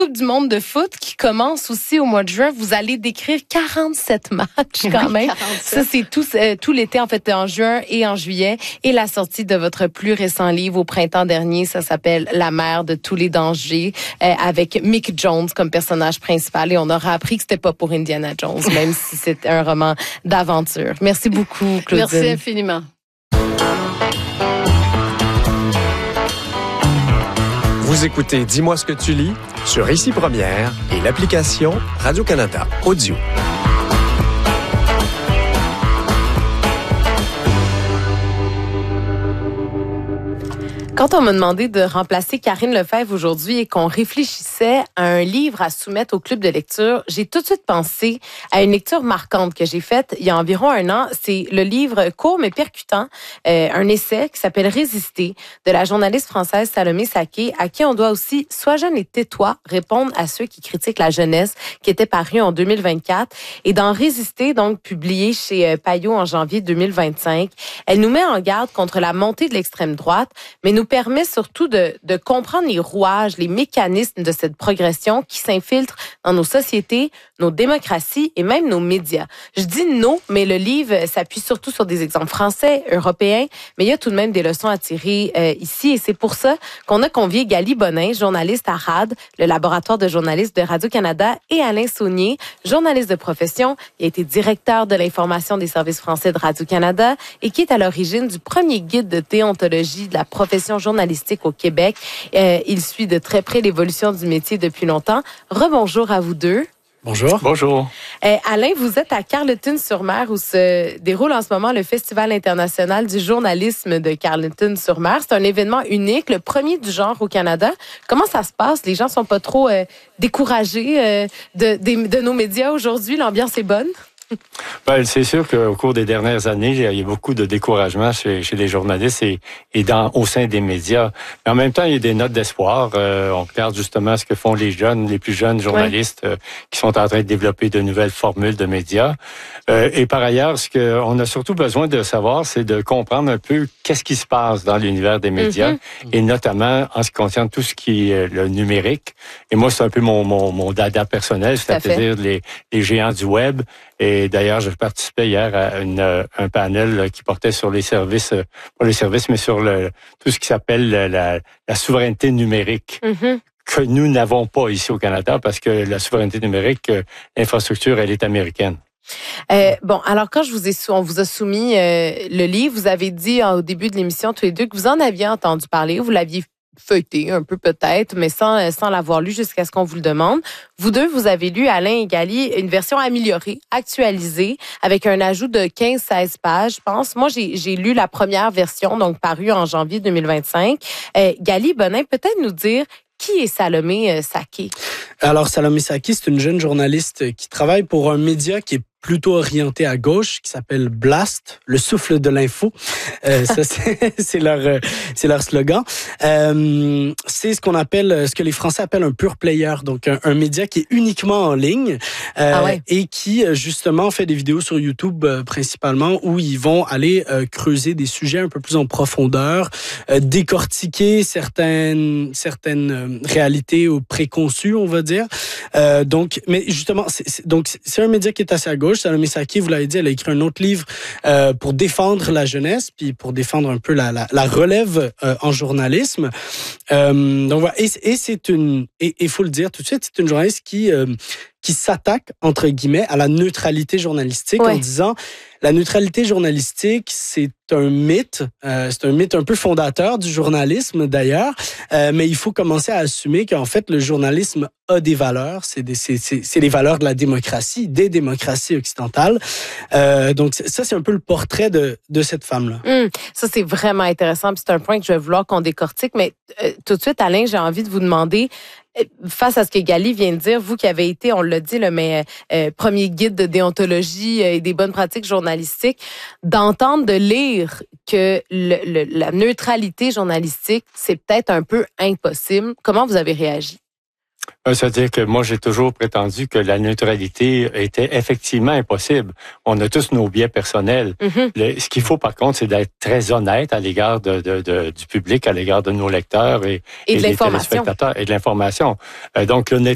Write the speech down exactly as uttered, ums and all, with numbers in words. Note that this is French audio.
Coupe du monde de foot qui commence aussi au mois de juin. Vous allez décrire quarante-sept matchs quand même. quarante-sept. Ça, c'est tout, euh, tout l'été, en fait, en juin et en juillet. Et la sortie de votre plus récent livre au printemps dernier, ça s'appelle La mère de tous les dangers, euh, avec Mick Jones comme personnage principal. Et on aura appris que c'était pas pour Indiana Jones, même si c'est un roman d'aventure. Merci beaucoup, Claudine. Merci infiniment. Vous écoutez Dis-moi ce que tu lis sur Ici Première et l'application Radio-Canada Audio. Quand on m'a demandé de remplacer Karine Lefebvre aujourd'hui et qu'on réfléchissait à un livre à soumettre au club de lecture, j'ai tout de suite pensé à une lecture marquante que j'ai faite il y a environ un an. C'est le livre court mais percutant, euh, un essai qui s'appelle Résister de la journaliste française Salomé Saké, à qui on doit aussi Sois jeune et tais-toi, répondre à ceux qui critiquent la jeunesse, qui était paru en deux mille vingt-quatre. Et dans Résister, donc publié chez Payot en janvier deux mille vingt-cinq, elle nous met en garde contre la montée de l'extrême droite, mais nous permet surtout de, de comprendre les rouages, les mécanismes de cette progression qui s'infiltrent dans nos sociétés, nos démocraties et même nos médias. Je dis nos, mais le livre s'appuie surtout sur des exemples français, européens, mais il y a tout de même des leçons à tirer euh, ici et c'est pour ça qu'on a convié Gali Bonin, journaliste à R A D, le laboratoire de journalistes de Radio-Canada, et Alain Saunier, journaliste de profession. Il a été directeur de l'information des services français de Radio-Canada et qui est à l'origine du premier guide de déontologie de la profession journalistique au Québec. Euh, il suit de très près l'évolution du métier depuis longtemps. Rebonjour à vous deux. Bonjour. Bonjour. Euh, Alain, vous êtes à Carleton-sur-Mer où se déroule en ce moment le Festival international du journalisme de Carleton-sur-Mer. C'est un événement unique, le premier du genre au Canada. Comment ça se passe? Les gens sont pas trop euh, découragés euh, de, de, de nos médias aujourd'hui? L'ambiance est bonne? Ben, c'est sûr qu'au cours des dernières années, il y a beaucoup de découragement chez, chez les journalistes et, et dans, au sein des médias. Mais en même temps, il y a des notes d'espoir. Euh, on regarde justement ce que font les jeunes, les plus jeunes journalistes, ouais. euh, qui sont en train de développer de nouvelles formules de médias. Euh, et par ailleurs, ce qu'on a surtout besoin de savoir, c'est de comprendre un peu qu'est-ce qui se passe dans l'univers des médias, mm-hmm. et notamment en ce qui concerne tout ce qui est le numérique. Et moi, c'est un peu mon, mon, mon dada personnel, c'est-à-dire les, les géants du web. Et d'ailleurs, je participais hier à une, un panel qui portait sur les services, pas les services, mais sur le, tout ce qui s'appelle la, la souveraineté numérique, mm-hmm. que nous n'avons pas ici au Canada parce que la souveraineté numérique, l'infrastructure, elle est américaine. Euh, bon, alors quand je vous ai sou- on vous a soumis euh, le livre, vous avez dit au début de l'émission tous les deux que vous en aviez entendu parler, vous l'aviez feuilleté un peu peut-être, mais sans, sans l'avoir lu jusqu'à ce qu'on vous le demande. Vous deux, vous avez lu, Alain et Gali, une version améliorée, actualisée, avec un ajout de quinze à seize pages, je pense. Moi, j'ai, j'ai lu la première version, donc parue en janvier deux mille vingt-cinq. Euh, Gali Bonin, peut-être nous dire qui est Salomé Saké? Alors, Salomé Saké, c'est une jeune journaliste qui travaille pour un média qui est plutôt orienté à gauche, qui s'appelle Blast, le souffle de l'info. Euh, ça, c'est, c'est leur, c'est leur slogan. Euh, c'est ce qu'on appelle, ce que les Français appellent un pure player, donc un, un média qui est uniquement en ligne, euh, ah ouais. et qui justement fait des vidéos sur YouTube euh, principalement où ils vont aller euh, creuser des sujets un peu plus en profondeur, euh, décortiquer certaines certaines euh, réalités ou préconçues, on va dire. Euh, donc, mais justement, c'est, c'est, donc c'est un média qui est assez à gauche. Salomé Saké, vous l'avez dit, elle a écrit un autre livre euh, pour défendre la jeunesse, puis pour défendre un peu la, la, la relève euh, en journalisme. Euh, donc voilà, et, et c'est une, et il faut le dire tout de suite, c'est une journaliste qui euh, qui s'attaque entre guillemets à la neutralité journalistique, ouais. en disant la neutralité journalistique, c'est un mythe, euh, c'est un mythe un peu fondateur du journalisme d'ailleurs, euh, mais il faut commencer à assumer qu'en fait le journalisme a des valeurs, c'est, des, c'est, c'est, c'est les valeurs de la démocratie, des démocraties occidentales. Euh, donc ça, c'est un peu le portrait de, de cette femme-là. Mmh, ça, c'est vraiment intéressant, puis c'est un point que je vais vouloir qu'on décortique, mais euh, tout de suite, Alain, j'ai envie de vous demander, face à ce que Gali vient de dire, vous qui avez été, on l'a dit, le mais, euh, premier guide de déontologie et des bonnes pratiques journalistiques, d'entendre, de lire que le, le, la neutralité journalistique, c'est peut-être un peu impossible. Comment vous avez réagi? C'est-à-dire que moi, j'ai toujours prétendu que la neutralité était effectivement impossible. On a tous nos biais personnels. Mm-hmm. Le, ce qu'il faut, par contre, c'est d'être très honnête à l'égard de, de, de, du public, à l'égard de nos lecteurs et, et, et de des l'information. téléspectateurs et de l'information. Euh, donc, l'honnêteté